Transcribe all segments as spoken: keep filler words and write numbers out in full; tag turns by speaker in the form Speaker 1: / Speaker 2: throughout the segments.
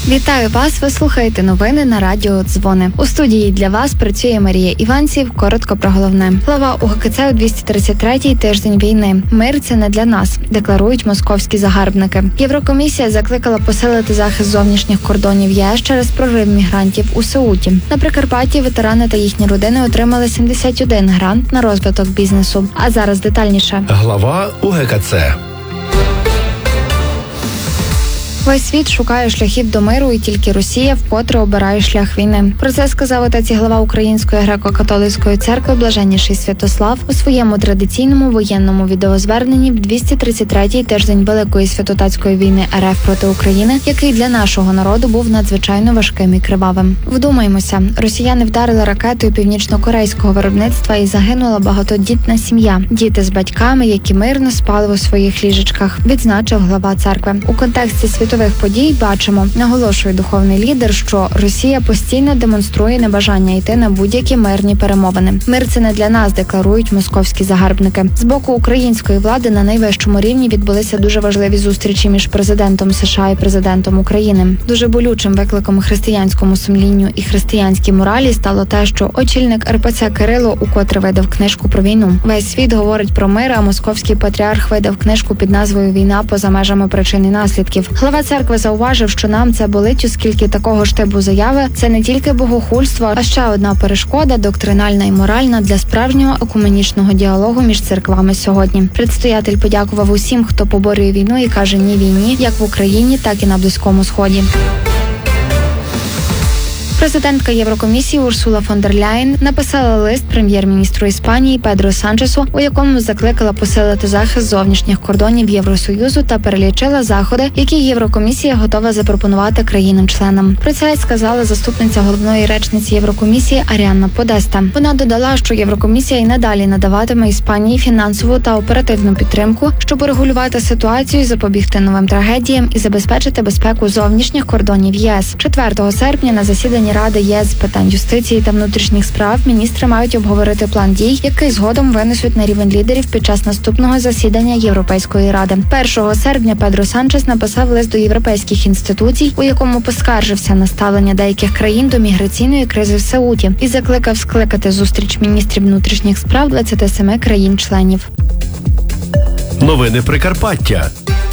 Speaker 1: Вітаю вас, ви слухаєте новини на радіо «Дзвони». У студії для вас працює Марія Іванців. Коротко про головне. Глава УГКЦ у двісті тридцять третій тиждень війни. Мир – це не для нас, декларують московські загарбники. Єврокомісія закликала посилити захист зовнішніх кордонів ЄС через прорив мігрантів у Сеуті. На Прикарпатті ветерани та їхні родини отримали сімдесят один грант на розвиток бізнесу. А зараз детальніше.
Speaker 2: Глава УГКЦ.
Speaker 1: Весь світ шукає шляхів до миру, і тільки Росія вкотре обирає шлях війни. Про це сказав отець і глава Української греко-католицької церкви Блаженніший Святослав у своєму традиційному воєнному відеозверненні в двісті тридцять третій тиждень Великої святотатської війни РФ проти України, який для нашого народу був надзвичайно важким і кривавим. Вдумаймося, росіяни вдарили ракетою північно-корейського виробництва і загинула багатодітна сім'я. Діти з батьками, які мирно спали у своїх ліжечках, відзначив глава церкви. У контексті світових подій бачимо, наголошує духовний лідер, що Росія постійно демонструє небажання йти на будь-які мирні перемовини. Мир – це не для нас, декларують московські загарбники. З боку української влади на найвищому рівні відбулися дуже важливі зустрічі між президентом США і президентом України. Дуже болючим викликом християнському сумлінню і християнській моралі стало те, що очільник РПЦ Кирило укотре видав книжку про війну. Весь світ говорить про мир, а московський патріарх видав книжку під назвою «Війна поза межами причин і наслідків». Глава церкви зауважив, що нам це болить, оскільки такого ж типу заяви – це не тільки богохульство, а ще одна перешкода, доктринальна і моральна, для справжнього екуменічного діалогу між церквами сьогодні. Предстоятель подякував усім, хто поборює війну і каже «ні» війні, як в Україні, так і на Близькому Сході. Президентка Єврокомісії Урсула фон дер Ляєн написала лист прем'єр-міністру Іспанії Педро Санчесу, у якому закликала посилити захист зовнішніх кордонів Євросоюзу та перелічила заходи, які Єврокомісія готова запропонувати країнам-членам. Про це сказала заступниця головної речниці Єврокомісії Аріанна Подеста. Вона додала, що Єврокомісія і надалі надаватиме Іспанії фінансову та оперативну підтримку, щоб урегулювати ситуацію, запобігти новим трагедіям і забезпечити безпеку зовнішніх кордонів ЄС. четвертого серпня на засіданні Ради ЄС з питань юстиції та внутрішніх справ міністри мають обговорити план дій, який згодом винесуть на рівень лідерів під час наступного засідання Європейської ради. першого серпня Педро Санчес написав лист до європейських інституцій, у якому поскаржився на ставлення деяких країн до міграційної кризи в Сеуті і закликав скликати зустріч міністрів внутрішніх справ двадцяти семи країн-членів.
Speaker 2: Новини Прикарпаття.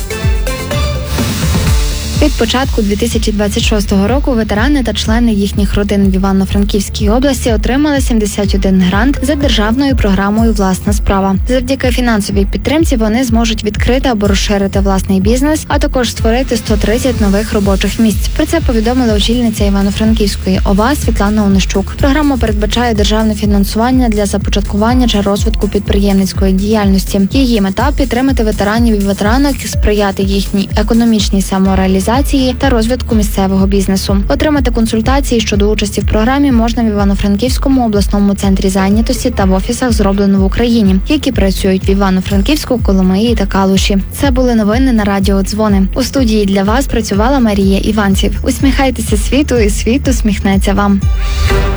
Speaker 1: Від початку дві тисячі двадцять шостого року ветерани та члени їхніх родин в Івано-Франківській області отримали сімдесят один грант за державною програмою «Власна справа». Завдяки фінансовій підтримці вони зможуть відкрити або розширити власний бізнес, а також створити сто тридцять нових робочих місць. Про це повідомила очільниця Івано-Франківської ОВА Світлана Онищук. Програма передбачає державне фінансування для започаткування чи розвитку підприємницької діяльності. Її мета – підтримати ветеранів і ветеранок, сприяти їхній економічній самореалізації та розвитку місцевого бізнесу. Отримати консультації щодо участі в програмі можна в Івано-Франківському обласному центрі зайнятості та в офісах «Зроблено в Україні», які працюють в Івано-Франківську, Коломиї та Калуші. Це були новини на радіо «Дзвони». У студії для вас працювала Марія Іванців. Усміхайтеся світу, і світ усміхнеться вам.